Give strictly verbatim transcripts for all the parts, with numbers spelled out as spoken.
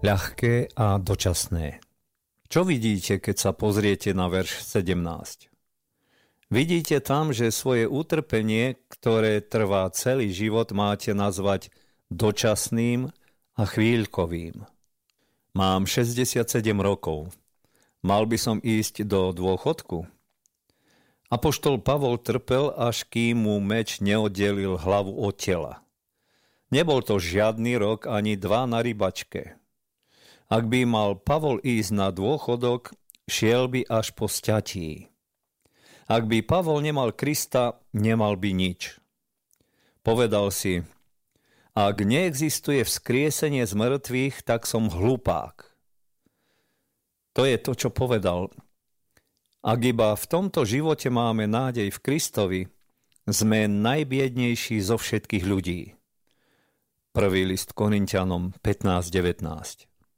Ľahké a dočasné. Čo vidíte, keď sa pozriete na verš sedemnásť? Vidíte tam, že svoje utrpenie, ktoré trvá celý život, máte nazvať dočasným a chvíľkovým. Mám šesťdesiatsedem rokov. Mal by som ísť do dôchodku? Apoštol Pavol trpel, až kým mu meč neoddelil hlavu od tela. Nebol to žiadny rok ani dva na rybačke. Ak by mal Pavol ísť na dôchodok, šiel by až po sťatí. Ak by Pavol nemal Krista, nemal by nič. Povedal si, ak neexistuje vzkriesenie z mŕtvych, tak som hlupák. To je to, čo povedal. Ak iba v tomto živote máme nádej v Kristovi, sme najbiednejší zo všetkých ľudí. Prvý list Korinťanom pätnásť devätnásť.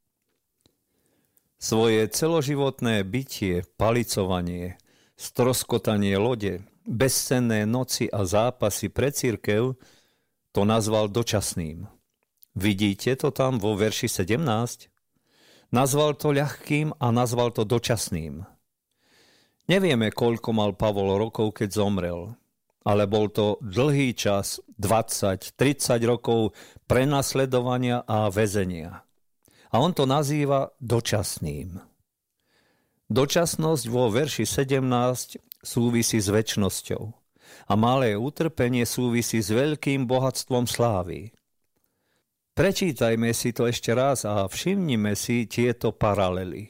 Svoje celoživotné bytie, palicovanie, stroskotanie lode, bezcenné noci a zápasy pre cirkev to nazval dočasným. Vidíte to tam vo verši sedemnásť? Nazval to ľahkým a nazval to dočasným. Nevieme, koľko mal Pavol rokov, keď zomrel, ale bol to dlhý čas, dvadsať tridsať rokov prenasledovania a väzenia. A on to nazýva dočasným. Dočasnosť vo verši sedemnásť súvisí s večnosťou a malé utrpenie súvisí s veľkým bohatstvom slávy. Prečítajme si to ešte raz a všimnime si tieto paralely.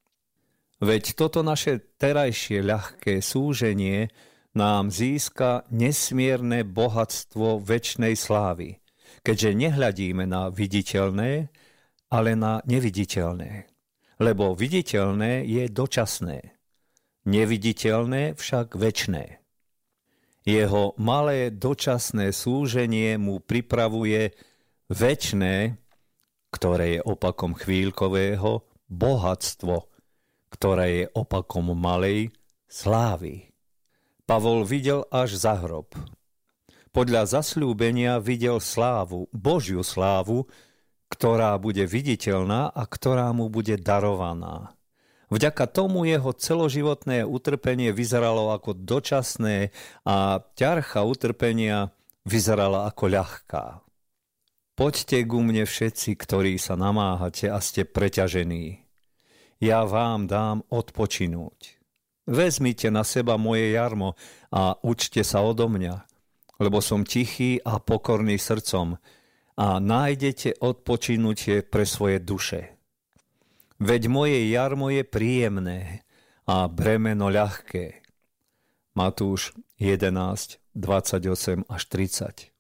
Veď toto naše terajšie ľahké súženie nám získa nesmierne bohatstvo večnej slávy, keďže nehľadíme na viditeľné, ale na neviditeľné. Lebo viditeľné je dočasné, neviditeľné však večné. Jeho malé dočasné súženie mu pripravuje večné, ktoré je opakom chvíľkového, bohatstvo, ktoré je opakom malej slávy. Pavol videl až za hrob. Podľa zasľúbenia videl slávu, Božiu slávu, ktorá bude viditeľná a ktorá mu bude darovaná. Vďaka tomu jeho celoživotné utrpenie vyzeralo ako dočasné a ťarcha utrpenia vyzerala ako ľahká. Poďte ku mne všetci, ktorí sa namáhate a ste preťažení. Ja vám dám odpočinúť. Vezmite na seba moje jarmo a učte sa odo mňa, lebo som tichý a pokorný srdcom, a nájdete odpočinutie pre svoje duše. Veď moje jarmo je príjemné a bremeno ľahké. Matúš jedenásť, dvadsaťosem až tridsať.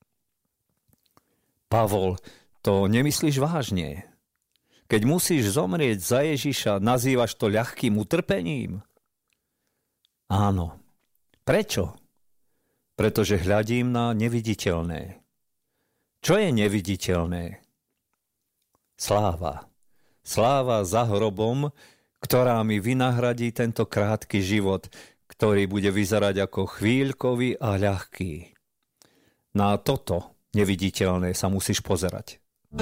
Pavol, to nemyslíš vážne? Keď musíš zomrieť za Ježiša, nazývaš to ľahkým utrpením? Áno. Prečo? Pretože hľadím na neviditeľné. Čo je neviditeľné? Sláva. Sláva za hrobom, ktorá mi vynahradí tento krátky život, ktorý bude vyzerať ako chvíľkový a ľahký. Na toto neviditeľné sa musíš pozerať.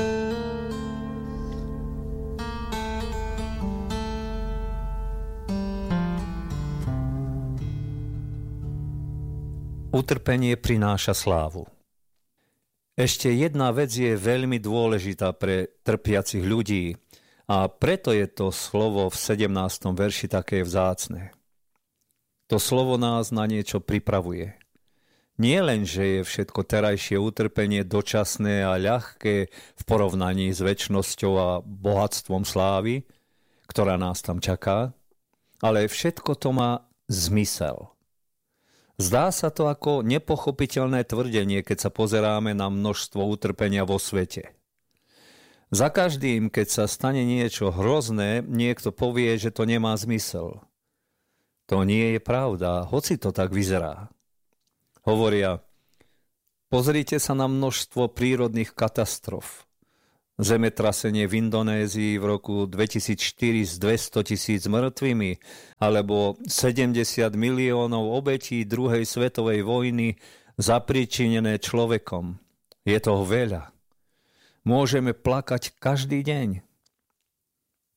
Utrpenie prináša slávu. Ešte jedna vec je veľmi dôležitá pre trpiacich ľudí a preto je to slovo v sedemnástom verši také vzácne. To slovo nás na niečo pripravuje. Nie len, že je všetko terajšie utrpenie dočasné a ľahké v porovnaní s večnosťou a bohatstvom slávy, ktorá nás tam čaká, ale všetko to má zmysel. Zdá sa to ako nepochopiteľné tvrdenie, keď sa pozeráme na množstvo utrpenia vo svete. Za každým, keď sa stane niečo hrozné, niekto povie, že to nemá zmysel. To nie je pravda, hoci to tak vyzerá. Hovoria, pozrite sa na množstvo prírodných katastrof. Zemetrasenie v Indonézii v roku dvetisícštyri s dvestotisíc mŕtvými, alebo sedemdesiat miliónov obetí druhej svetovej vojny zapričinené človekom. Je toho veľa. Môžeme plakať každý deň.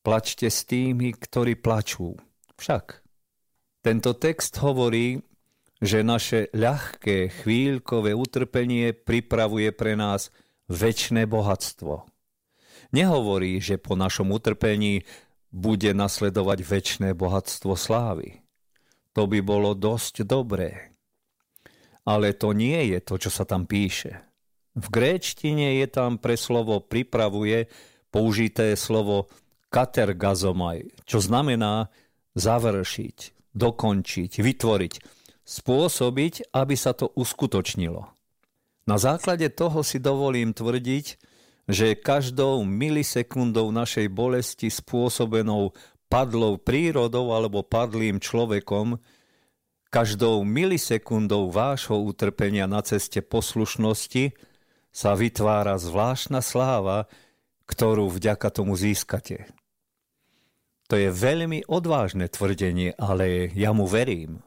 plačte s tými, ktorí plačú. Však tento text hovorí, že naše ľahké chvíľkové utrpenie pripravuje pre nás večné bohatstvo. Nehovorí, že po našom utrpení bude nasledovať večné bohatstvo slávy. To by bolo dosť dobré. Ale to nie je to, čo sa tam píše. V gréčtine je tam pre slovo pripravuje použité slovo katergazomai, čo znamená završiť, dokončiť, vytvoriť, spôsobiť, aby sa to uskutočnilo. Na základe toho si dovolím tvrdiť, že každou milisekundou našej bolesti spôsobenou padlou prírodou alebo padlým človekom, každou milisekundou vášho utrpenia na ceste poslušnosti sa vytvára zvláštna sláva, ktorú vďaka tomu získate. To je veľmi odvážne tvrdenie, ale ja mu verím.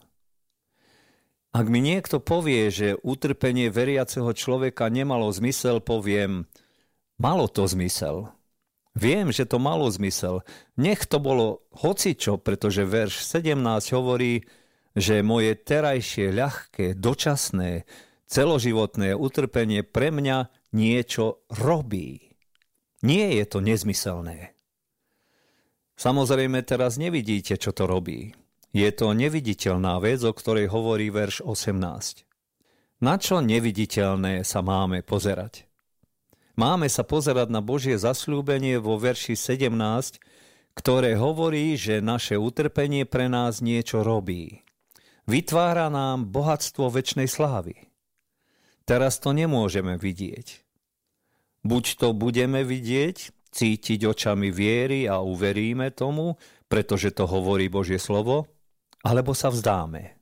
Ak mi niekto povie, že utrpenie veriaceho človeka nemalo zmysel, poviem, malo to zmysel. Viem, že to malo zmysel. Nech to bolo hocičo, pretože verš sedemnásť hovorí, že moje terajšie ľahké, dočasné, celoživotné utrpenie pre mňa niečo robí. Nie je to nezmyselné. Samozrejme, teraz nevidíte, čo to robí. Je to neviditeľná vec, o ktorej hovorí verš osemnásť. Na čo neviditeľné sa máme pozerať? Máme sa pozerať na Božie zasľúbenie vo verši sedemnásť, ktoré hovorí, že naše utrpenie pre nás niečo robí. Vytvára nám bohatstvo večnej slávy. Teraz to nemôžeme vidieť. Buď to budeme vidieť, cítiť očami viery a uveríme tomu, pretože to hovorí Božie slovo, alebo sa vzdáme.